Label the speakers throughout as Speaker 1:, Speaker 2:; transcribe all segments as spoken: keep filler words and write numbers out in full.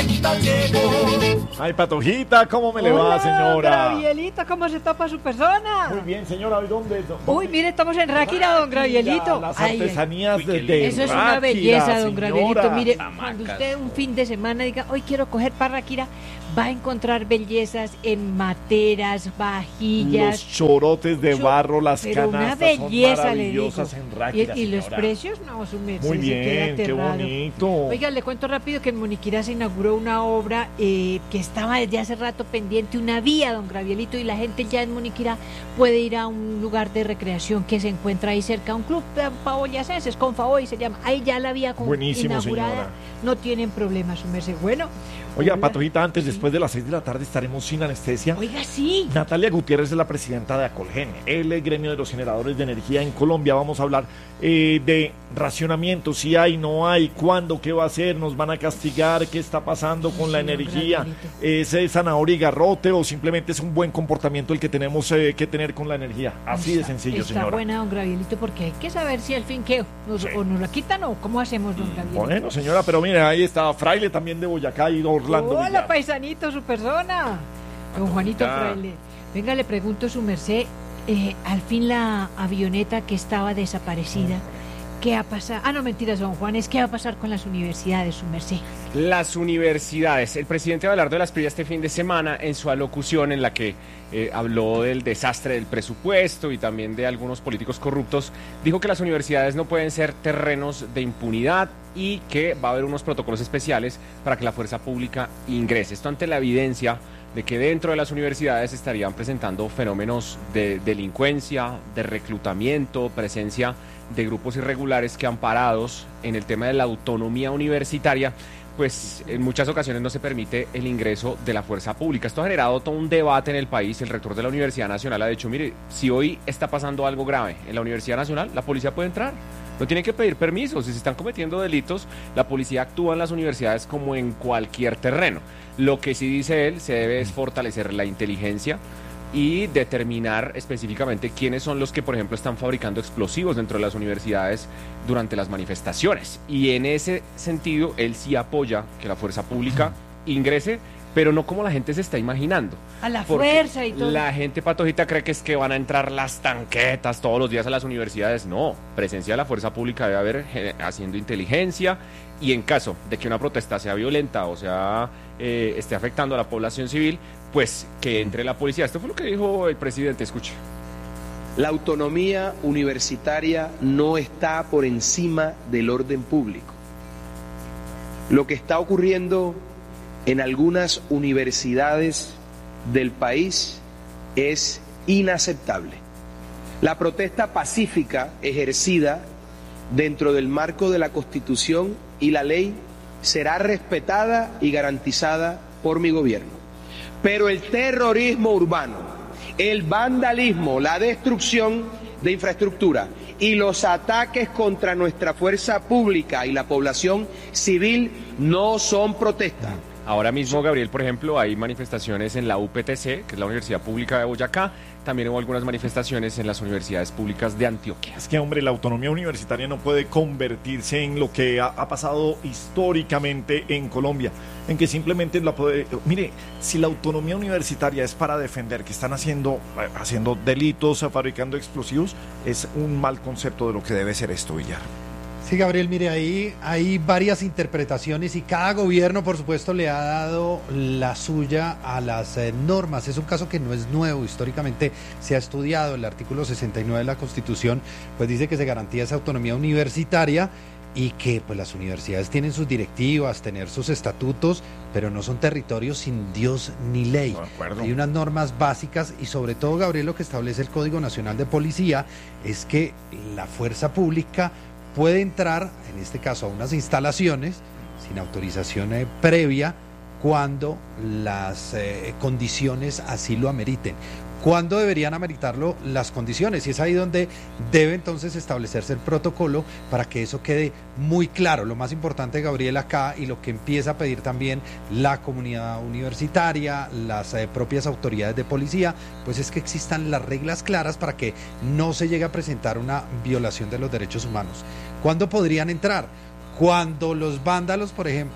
Speaker 1: cuenta llegó.
Speaker 2: Ay, Patojita, ¿cómo me le va, señora?
Speaker 3: Don Gravielito, ¿cómo se topa su persona?
Speaker 2: Muy bien, señora, ¿y dónde? dónde?
Speaker 3: Uy, mire, estamos en Ráquira, don Gravielito.
Speaker 2: Las
Speaker 3: Ay,
Speaker 2: artesanías
Speaker 3: ay.
Speaker 2: de, de
Speaker 3: Eso es
Speaker 2: Ráquira,
Speaker 3: una belleza, don
Speaker 2: señora.
Speaker 3: Gravielito. Mire,
Speaker 2: Hamacas.
Speaker 3: cuando usted un fin de semana diga, hoy quiero coger para Ráquira, va a encontrar bellezas en materas, vajillas.
Speaker 2: Los chorotes de
Speaker 3: Cho-
Speaker 2: barro, las
Speaker 3: pero una
Speaker 2: canastas
Speaker 3: belleza,
Speaker 2: son
Speaker 3: le digo.
Speaker 2: maravillosas en Ráquira,
Speaker 3: Y, y los
Speaker 2: señora.
Speaker 3: precios, no, su merced,
Speaker 2: Muy
Speaker 3: se queda
Speaker 2: bien, qué
Speaker 3: aterrado.
Speaker 2: bonito.
Speaker 3: Oiga, le cuento rápido que en Moniquirá se inauguró una obra eh, que estaba desde hace rato pendiente, una vía, don Gravielito, y la gente ya en Moniquirá puede ir a un lugar de recreación que se encuentra ahí cerca, un club de paoyacenses, Confavoy se llama, ahí ya la vía con,
Speaker 2: Buenísimo,
Speaker 3: inaugurada,
Speaker 2: señora.
Speaker 3: no tienen problema, su merced. Bueno,
Speaker 2: Oiga,
Speaker 3: hola.
Speaker 2: Patojita, antes,
Speaker 3: Sí.
Speaker 2: después de las seis de la tarde estaremos sin anestesia.
Speaker 3: Oiga, sí.
Speaker 2: Natalia Gutiérrez es la presidenta de Acolgen, el gremio de los generadores de energía en Colombia. Vamos a hablar eh, de racionamiento, si hay, no hay, cuándo, qué va a hacer, nos van a castigar, qué está pasando con la
Speaker 3: Sí, don
Speaker 2: energía,
Speaker 3: Gravielito.
Speaker 2: es eh, zanahoria y garrote o simplemente es un buen comportamiento el que tenemos eh, que tener con la energía. Así de
Speaker 3: Está-
Speaker 2: sencillo,
Speaker 3: está
Speaker 2: señora.
Speaker 3: buena, don Gravielito, porque hay que saber si al fin que nos,
Speaker 2: Sí.
Speaker 3: o nos la quitan o cómo hacemos, don Gravielito.
Speaker 2: Bueno, señora, pero mire, ahí está Fraile también de Boyacá y Orlando
Speaker 3: Hola,
Speaker 2: Villar.
Speaker 3: paisanito, su persona. Don Juanito
Speaker 2: Ya.
Speaker 3: Fraile. Venga, le pregunto su merced, eh, al fin la avioneta que estaba desaparecida, ¿qué ha pasado? Ah, no, mentiras, don Juan, es qué va a pasar con las universidades, su merced.
Speaker 4: Las universidades. El presidente Abelardo de las Prillas este fin de semana, en su alocución en la que eh, habló del desastre del presupuesto y también de algunos políticos corruptos, dijo que las universidades no pueden ser terrenos de impunidad y que va a haber unos protocolos especiales para que la fuerza pública ingrese. Esto ante la evidencia de que dentro de las universidades se estarían presentando fenómenos de delincuencia, de reclutamiento, presencia de grupos irregulares que, amparados en el tema de la autonomía universitaria, pues en muchas ocasiones no se permite el ingreso de la fuerza pública. Esto ha generado todo un debate en el país. El rector de la Universidad Nacional ha dicho, mire, si hoy está pasando algo grave en la Universidad Nacional, la policía puede entrar. No tiene que pedir permiso. Si se están cometiendo delitos, la policía actúa en las universidades como en cualquier terreno. Lo que sí dice él, se debe es fortalecer la inteligencia y determinar específicamente quiénes son los que, por ejemplo, están fabricando explosivos dentro de las universidades durante las manifestaciones. Y en ese sentido, él sí apoya que la fuerza pública ingrese, pero no como la gente se está imaginando.
Speaker 3: A la
Speaker 4: Porque
Speaker 3: fuerza y todo.
Speaker 4: La gente, Patojita, cree que es que van a entrar las tanquetas todos los días a las universidades. No, presencia de la fuerza pública debe haber eh, haciendo inteligencia, y en caso de que una protesta sea violenta o sea eh, esté afectando a la población civil, pues que entre la policía. Esto fue lo que dijo el presidente, escuche.
Speaker 5: La autonomía universitaria no está por encima del orden público. Lo que está ocurriendo en algunas universidades del país es inaceptable. La protesta pacífica ejercida dentro del marco de la Constitución y la ley será respetada y garantizada por mi gobierno. Pero el terrorismo urbano, el vandalismo, la destrucción de infraestructura y los ataques contra nuestra fuerza pública y la población civil no son protestas.
Speaker 4: Ahora mismo, Gabriel, por ejemplo, hay manifestaciones en la U P T C, que es la Universidad Pública de Boyacá. También hubo algunas manifestaciones en las universidades públicas de Antioquia.
Speaker 2: Es que, hombre, la autonomía universitaria no puede convertirse en lo que ha, ha pasado históricamente en Colombia, en que simplemente la puede... Mire, si la autonomía universitaria es para defender que están haciendo, haciendo delitos, fabricando explosivos, es un mal concepto de lo que debe ser esto, Villar.
Speaker 6: Sí, Gabriel, mire, ahí hay varias interpretaciones y cada gobierno, por supuesto, le ha dado la suya a las eh, normas. Es un caso que no es nuevo, históricamente se ha estudiado. El artículo sesenta y nueve de la Constitución pues dice que se garantía esa autonomía universitaria y que pues las universidades tienen sus directivas, tener sus estatutos, pero no son territorios sin Dios ni ley.
Speaker 2: De acuerdo.
Speaker 6: Hay unas normas básicas y sobre todo, Gabriel, lo que establece el Código Nacional de Policía es que la fuerza pública puede entrar, en este caso, a unas instalaciones sin autorización eh, previa cuando las eh, condiciones así lo ameriten. ¿Cuándo deberían ameritarlo las condiciones? Y es ahí donde debe entonces establecerse el protocolo para que eso quede muy claro. Lo más importante, Gabriel, acá, y lo que empieza a pedir también la comunidad universitaria, las eh, propias autoridades de policía, pues es que existan las reglas claras para que no se llegue a presentar una violación de los derechos humanos. ¿Cuándo podrían entrar? Cuando los vándalos, por ejemplo,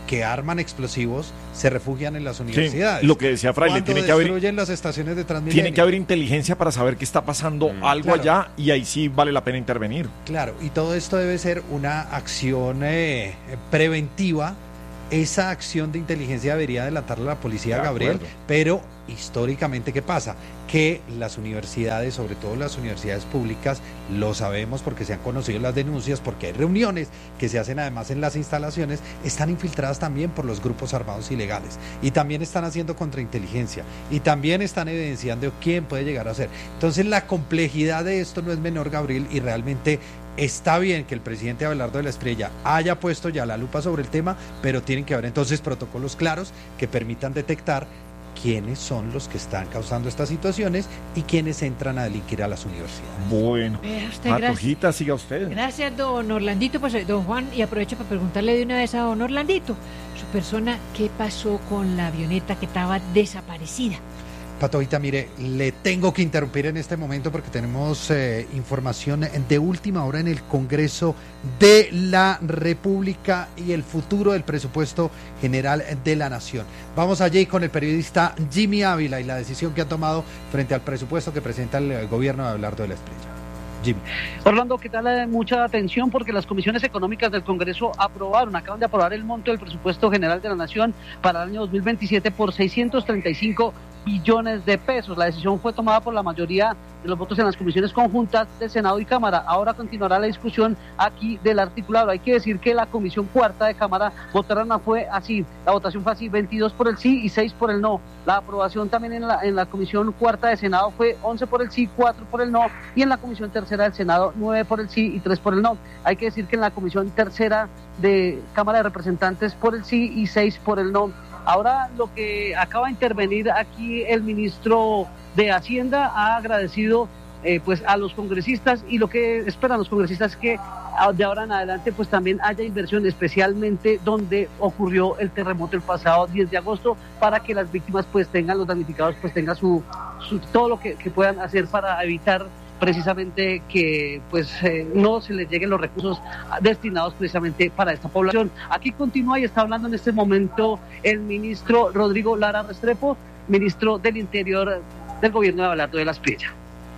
Speaker 6: que arman explosivos se refugian en las universidades.
Speaker 2: Sí, lo que decía Fraile,
Speaker 6: Cuando
Speaker 2: tiene que haber
Speaker 6: destruyen las estaciones de Transmilenio.
Speaker 2: tiene que haber inteligencia para saber que está pasando
Speaker 4: Mm,
Speaker 2: algo
Speaker 6: claro.
Speaker 2: allá y ahí sí vale la pena intervenir.
Speaker 6: Claro, y todo esto debe ser una acción eh, preventiva. Esa acción de inteligencia debería adelantarla la policía,
Speaker 2: De
Speaker 6: Gabriel,
Speaker 2: acuerdo.
Speaker 6: pero históricamente, ¿qué pasa? Que las universidades, sobre todo las universidades públicas, lo sabemos porque se han conocido las denuncias, porque hay reuniones que se hacen además en las instalaciones, están infiltradas también por los grupos armados ilegales y también están haciendo contrainteligencia y también están evidenciando quién puede llegar a ser. Entonces la complejidad de esto no es menor, Gabriel, y realmente está bien que el presidente Abelardo de la Espriella haya puesto ya la lupa sobre el tema, pero tienen que haber entonces protocolos claros que permitan detectar quiénes son los que están causando estas situaciones y quiénes entran a delinquir a las universidades.
Speaker 2: Bueno,
Speaker 3: Vea usted, gracias.
Speaker 2: Patojita, siga usted.
Speaker 3: Gracias, don Orlandito. Pues, don Juan, y aprovecho para preguntarle de una vez a don Orlandito, su persona, ¿qué pasó con la avioneta que estaba desaparecida?
Speaker 6: Patojita, mire, le tengo que interrumpir en este momento porque tenemos eh, información de última hora en el Congreso de la República y el futuro del presupuesto general de la Nación. Vamos allí con el periodista Jimmy Ávila y la decisión que ha tomado frente al presupuesto que presenta el gobierno de Abelardo de la Espriella. Jimmy.
Speaker 7: Orlando, ¿qué tal? Eh, mucha atención porque las comisiones económicas del Congreso aprobaron, acaban de aprobar el monto del presupuesto general de la Nación para el año dos mil veintisiete por seiscientos treinta y cinco billones de pesos. La decisión fue tomada por la mayoría de los votos en las comisiones conjuntas de Senado y Cámara. Ahora continuará la discusión aquí del articulado. Hay que decir que la comisión cuarta de Cámara votaron fue así, la votación fue así, veintidós por el sí y seis por el no. La aprobación también en la, en la comisión cuarta de Senado fue once por el sí, cuatro por el no, y en la comisión tercera del Senado nueve por el sí y tres por el no. Hay que decir que en la comisión tercera de Cámara de Representantes por el sí y seis por el no. Ahora lo que acaba de intervenir aquí el ministro de Hacienda ha agradecido eh, pues a los congresistas, y lo que esperan los congresistas es que de ahora en adelante pues también haya inversión, especialmente donde ocurrió el terremoto el pasado diez de agosto, para que las víctimas pues tengan, los damnificados pues tengan su, su todo lo que, que puedan hacer para evitar precisamente que pues eh, no se les lleguen los recursos destinados precisamente para esta población. Aquí continúa y está hablando en este momento el ministro Rodrigo Lara Restrepo, ministro del Interior del gobierno de Abelardo de la Espriella.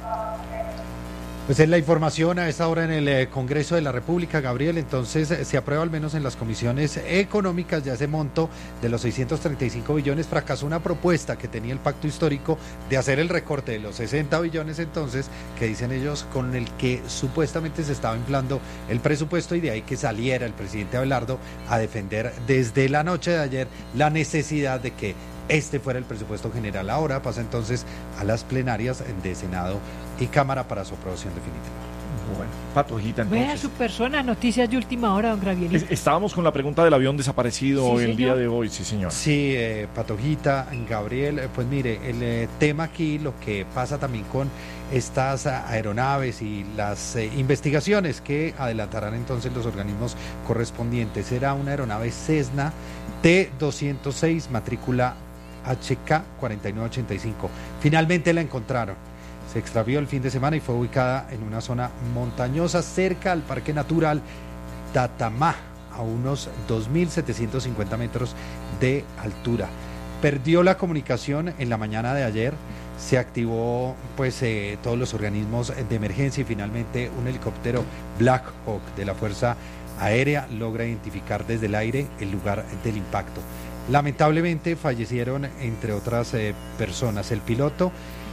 Speaker 6: Pues es la información a esta hora en el eh, Congreso de la República, Gabriel. Entonces eh, se aprueba al menos en las comisiones económicas ya ese monto de los seiscientos treinta y cinco billones. Fracasó una propuesta que tenía el pacto histórico de hacer el recorte de los sesenta billones entonces, que dicen ellos, con el que supuestamente se estaba inflando el presupuesto, y de ahí que saliera el presidente Abelardo a defender desde la noche de ayer la necesidad de que este fuera el presupuesto general. Ahora pasa entonces a las plenarias de Senado y Cámara para su aprobación definitiva.
Speaker 2: Bueno, Patojita,
Speaker 3: Vea
Speaker 2: entonces.
Speaker 3: su persona, noticias de última hora, don Gravielito.
Speaker 2: Es- Estábamos con la pregunta del avión desaparecido
Speaker 3: Sí,
Speaker 2: el
Speaker 3: señor.
Speaker 2: día de hoy, sí señor.
Speaker 6: Sí, eh, Patojita, Gabriel, eh, pues mire, el eh, tema aquí, lo que pasa también con estas ah, aeronaves y las eh, investigaciones que adelantarán entonces los organismos correspondientes. Era una aeronave Cessna T doscientos seis, matrícula H K cuarenta y nueve ochenta y cinco. Finalmente la encontraron. Se extravió el fin de semana y fue ubicada en una zona montañosa cerca al Parque Natural Tatamá, a unos dos mil setecientos cincuenta metros de altura. Perdió la comunicación en la mañana de ayer, se activó pues eh, todos los organismos de emergencia y finalmente un helicóptero Black Hawk de la Fuerza Aérea logra identificar desde el aire el lugar del impacto. Lamentablemente fallecieron, entre otras eh, personas, el piloto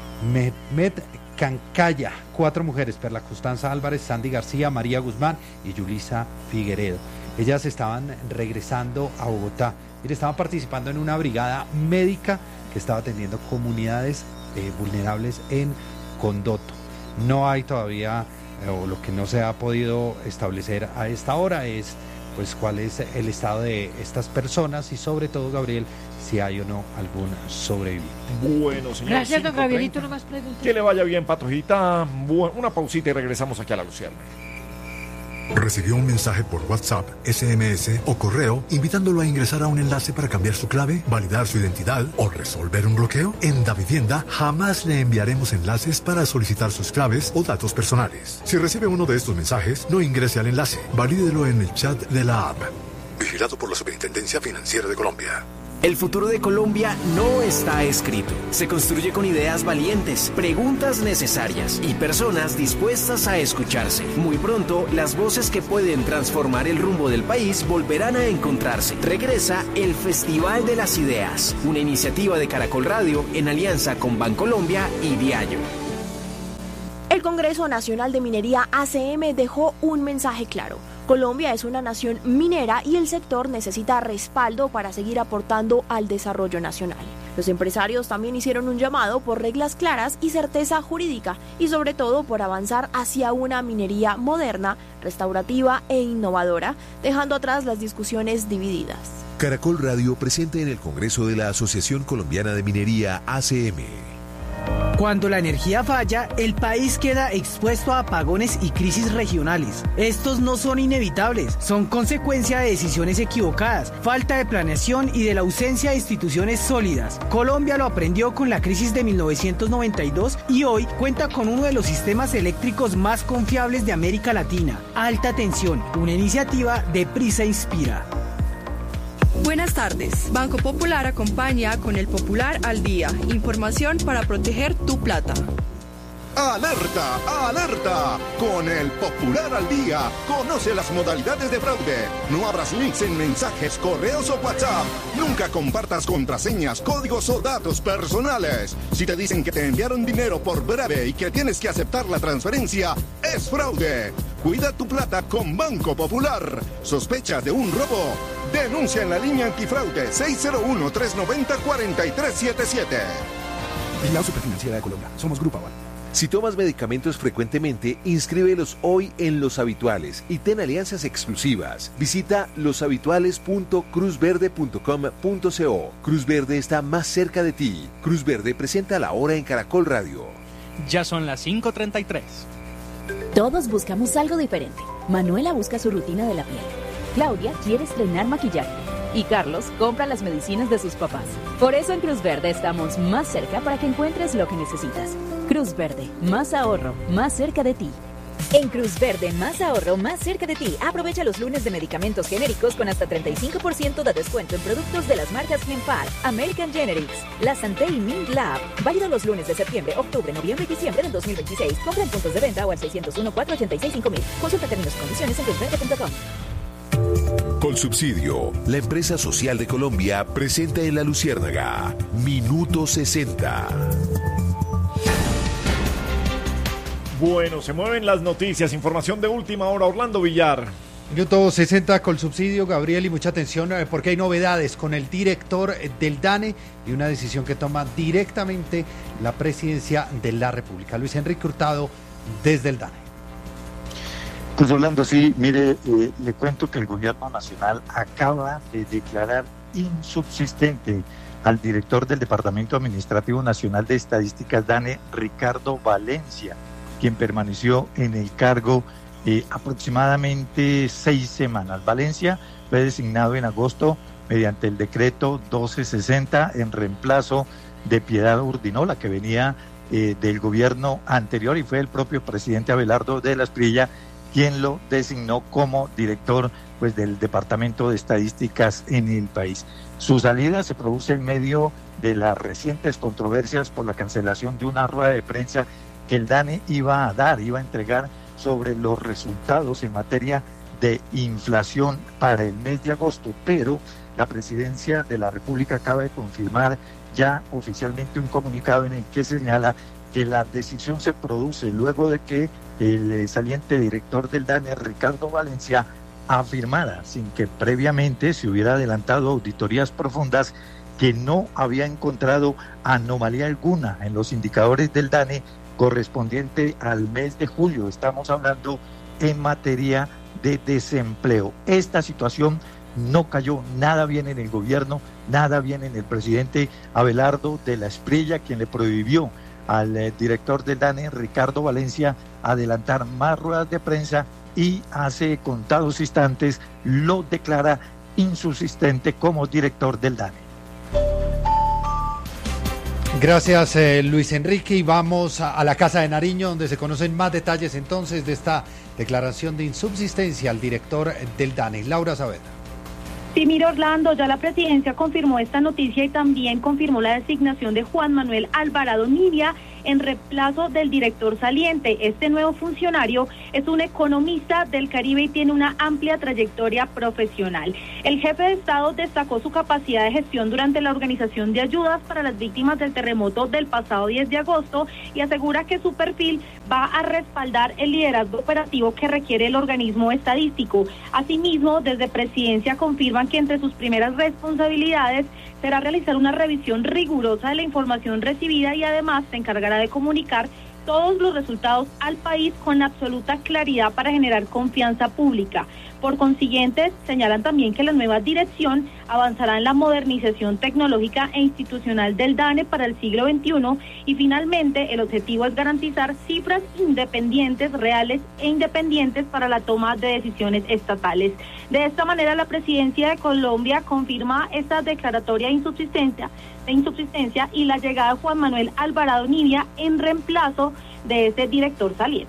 Speaker 6: Mehmet Cancaya, cuatro mujeres: Perla Constanza Álvarez, Sandy García, María Guzmán y Yulisa Figueredo. Ellas estaban regresando a Bogotá. Mire, estaban participando en una brigada médica que estaba atendiendo comunidades eh, vulnerables en Condoto. No hay todavía, eh, o lo que no se ha podido establecer a esta hora es pues cuál es el estado de estas personas y sobre todo, Gabriel, si hay o no algún sobreviviente.
Speaker 2: Bueno, señor.
Speaker 3: Gracias, don
Speaker 2: cinco
Speaker 3: Gravielito,
Speaker 2: treinta.
Speaker 3: no más preguntas.
Speaker 2: Que le vaya bien, Patojita. Bu- Una pausita y regresamos aquí a la Luciana.
Speaker 1: ¿Recibió un mensaje por WhatsApp, S M S o correo invitándolo a ingresar a un enlace para cambiar su clave, validar su identidad o resolver un bloqueo? En Davivienda jamás le enviaremos enlaces para solicitar sus claves o datos personales. Si recibe uno de estos mensajes, no ingrese al enlace, valídelo en el chat de la app. Vigilado por la Superintendencia Financiera de Colombia.
Speaker 8: El futuro de Colombia no está escrito. Se construye con ideas valientes, preguntas necesarias y personas dispuestas a escucharse. Muy pronto, las voces que pueden transformar el rumbo del país volverán a encontrarse. Regresa el Festival de las Ideas, una iniciativa de Caracol Radio en alianza con Bancolombia y Diallo.
Speaker 9: El Congreso Nacional de Minería A C M dejó un mensaje claro. Colombia es una nación minera y el sector necesita respaldo para seguir aportando al desarrollo nacional. Los empresarios también hicieron un llamado por reglas claras y certeza jurídica y sobre todo por avanzar hacia una minería moderna, restaurativa e innovadora, dejando atrás las discusiones divididas.
Speaker 10: Caracol Radio presente en el Congreso de la Asociación Colombiana de Minería A C M.
Speaker 11: Cuando la energía falla, el país queda expuesto a apagones y crisis regionales. Estos no son inevitables, son consecuencia de decisiones equivocadas, falta de planeación y de la ausencia de instituciones sólidas. Colombia lo aprendió con la crisis de mil novecientos noventa y dos y hoy cuenta con uno de los sistemas eléctricos más confiables de América Latina. Alta tensión, una iniciativa de Prisa Inspira.
Speaker 12: Buenas tardes. Banco Popular acompaña con el Popular al Día. Información para proteger tu plata.
Speaker 13: ¡Alerta! ¡Alerta! Con el Popular al Día, conoce las modalidades de fraude. No abras links en mensajes, correos o WhatsApp. Nunca compartas contraseñas, códigos o datos personales. Si te dicen que te enviaron dinero por breve y que tienes que aceptar la transferencia, es fraude. Cuida tu plata con Banco Popular. ¿Sospechas de un robo? Denuncia en la línea antifraude seis cero uno, tres nueve cero, cuatro tres siete siete.
Speaker 14: La Superfinanciera de Colombia. Somos Grupo Aval.
Speaker 10: Si tomas medicamentos frecuentemente, inscríbelos hoy en Los Habituales y ten alianzas exclusivas. Visita los habituales punto cruz verde punto com punto co. Cruz Verde está más cerca de ti. Cruz Verde presenta la hora en Caracol Radio.
Speaker 15: Ya son las cinco treinta y tres.
Speaker 16: Todos buscamos algo diferente. Manuela busca su rutina de la piel. Claudia quiere estrenar maquillaje. Y Carlos compra las medicinas de sus papás. Por eso en Cruz Verde estamos más cerca para que encuentres lo que necesitas. Cruz Verde, más ahorro, más cerca de ti.
Speaker 17: En Cruz Verde, más ahorro, más cerca de ti. Aprovecha los lunes de medicamentos genéricos con hasta treinta y cinco por ciento de descuento en productos de las marcas Genpal, American Generics, La Santé y Mint Lab. Válido los lunes de septiembre, octubre, noviembre y diciembre del dos mil veintiséis. Compra en puntos de venta o al seis cero uno, cuatro ocho seis, cinco mil. Consulta términos y condiciones en cruz verde punto com.
Speaker 10: Colsubsidio, la empresa social de Colombia, presenta en La Luciérnaga, Minuto sesenta.
Speaker 2: Bueno, se mueven las noticias, información de última hora, Orlando Villar.
Speaker 6: Minuto sesenta con subsidio, Gabriel, y mucha atención porque hay novedades con el director del DANE y una decisión que toma directamente la presidencia de la República. Luis Enrique Hurtado, desde el DANE.
Speaker 18: Pues Orlando, sí, mire, eh, le cuento que el gobierno nacional acaba de declarar insubsistente al director del Departamento Administrativo Nacional de Estadísticas DANE, Ricardo Valencia, quien permaneció en el cargo eh, aproximadamente seis semanas. Valencia fue designado en agosto mediante el decreto doce sesenta en reemplazo de Piedad Urdinola, que venía eh, del gobierno anterior, y fue el propio presidente Abelardo de la Espriella quien lo designó como director pues, del Departamento de Estadísticas en el país. Su salida se produce en medio de las recientes controversias por la cancelación de una rueda de prensa que el DANE iba a dar, iba a entregar sobre los resultados en materia de inflación para el mes de agosto, pero la Presidencia de la República acaba de confirmar ya oficialmente un comunicado en el que señala que la decisión se produce luego de que el saliente director del DANE, Ricardo Valencia, afirmara, sin que previamente se hubiera adelantado auditorías profundas, que no había encontrado anomalía alguna en los indicadores del DANE correspondiente al mes de julio. Estamos hablando en materia de desempleo. Esta situación no cayó nada bien en el gobierno, nada bien en el presidente Abelardo de la Espriella, quien le prohibió al eh, director del DANE, Ricardo Valencia, adelantar más ruedas de prensa, y hace contados instantes lo declara insubsistente como director del DANE.
Speaker 6: Gracias, eh, Luis Enrique, y vamos a, a la Casa de Nariño, donde se conocen más detalles entonces de esta declaración de insubsistencia al director del DANE. Laura Saavedra.
Speaker 19: Sí, mire, Orlando, ya la presidencia confirmó esta noticia y también confirmó la designación de Juan Manuel Alvarado Nivia en reemplazo del director saliente. Este nuevo funcionario es un economista del Caribe y tiene una amplia trayectoria profesional. El jefe de Estado destacó su capacidad de gestión durante la organización de ayudas para las víctimas del terremoto del pasado diez de agosto y asegura que su perfil va a respaldar el liderazgo operativo que requiere el organismo estadístico. Asimismo, desde Presidencia confirman que entre sus primeras responsabilidades será realizar una revisión rigurosa de la información recibida y además se encargará de comunicar todos los resultados al país con absoluta claridad para generar confianza pública. Por consiguiente, señalan también que la nueva dirección avanzará en la modernización tecnológica e institucional del DANE para el siglo veintiuno y finalmente el objetivo es garantizar cifras independientes, reales e independientes para la toma de decisiones estatales. De esta manera, la Presidencia de Colombia confirma esta declaratoria de insubsistencia, de insubsistencia y la llegada de Juan Manuel Alvarado Nivia en reemplazo de ese director saliente.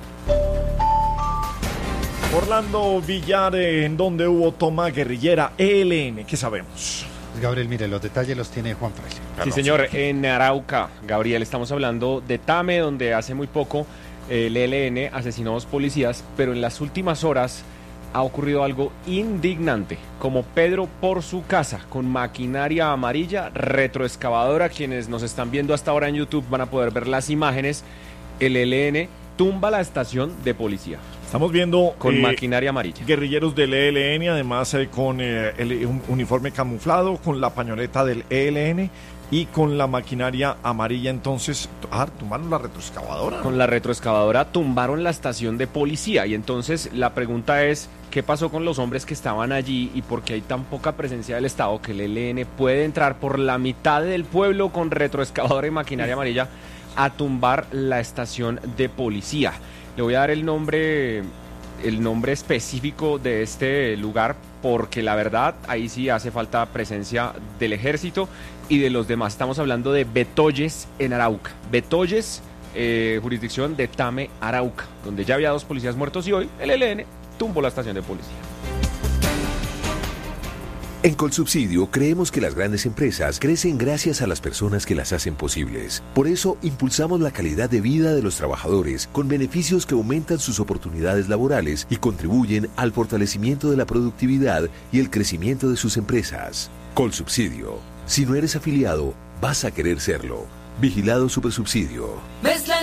Speaker 2: Orlando Villar, en donde hubo toma guerrillera E L N, ¿qué sabemos?
Speaker 6: Gabriel, mire, los detalles los tiene Juan Fraile.
Speaker 4: Sí, señor, en Arauca, Gabriel, estamos hablando de Tame, donde hace muy poco el E L N asesinó a dos policías, pero en las últimas horas ha ocurrido algo indignante, como Pedro por su casa, con maquinaria amarilla, retroexcavadora. Quienes nos están viendo hasta ahora en YouTube van a poder ver las imágenes. El E L N tumba la estación de policía.
Speaker 2: Estamos viendo
Speaker 4: con
Speaker 2: eh,
Speaker 4: maquinaria amarilla.
Speaker 2: Guerrilleros del E L N, además eh, con eh, el un uniforme camuflado, con la pañoleta del E L N y con la maquinaria amarilla. Entonces, ah, tumbaron la retroexcavadora.
Speaker 4: Con la retroexcavadora tumbaron la estación de policía. Y entonces la pregunta es, ¿qué pasó con los hombres que estaban allí y por qué hay tan poca presencia del Estado que el E L N puede entrar por la mitad del pueblo con retroexcavadora y maquinaria amarilla a tumbar la estación de policía? Le voy a dar el nombre, el nombre específico de este lugar, porque la verdad ahí sí hace falta presencia del ejército y de los demás. Estamos hablando de Betoyes en Arauca. Betoyes, eh, jurisdicción de Tame, Arauca, donde ya había dos policías muertos y hoy el E L N tumbó la estación de policía.
Speaker 10: En Colsubsidio creemos que las grandes empresas crecen gracias a las personas que las hacen posibles. Por eso impulsamos la calidad de vida de los trabajadores con beneficios que aumentan sus oportunidades laborales y contribuyen al fortalecimiento de la productividad y el crecimiento de sus empresas. Colsubsidio. Si no eres afiliado, vas a querer serlo. Vigilado Supersubsidio.